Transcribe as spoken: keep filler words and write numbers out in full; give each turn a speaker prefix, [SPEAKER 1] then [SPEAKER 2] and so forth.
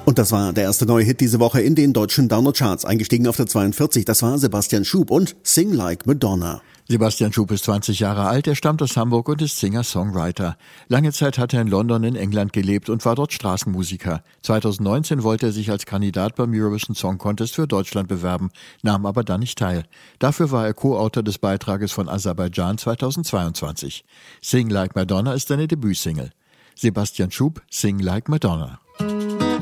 [SPEAKER 1] Und das war der erste neue Hit diese Woche in den deutschen Download-Charts. Eingestiegen auf der zweiundvierzig, das war Sebastian Schub und Sing Like Madonna.
[SPEAKER 2] Sebastian Schub ist zwanzig Jahre alt, er stammt aus Hamburg und ist Singer-Songwriter. Lange Zeit hat er in London in England gelebt und war dort Straßenmusiker. zweitausendneunzehn wollte er sich als Kandidat beim Eurovision Song Contest für Deutschland bewerben, nahm aber dann nicht teil. Dafür war er Co-Autor des Beitrages von Aserbaidschan zweitausendzweiundzwanzig. Sing Like Madonna ist seine Debütsingle. Sebastian Schub, Sing Like Madonna.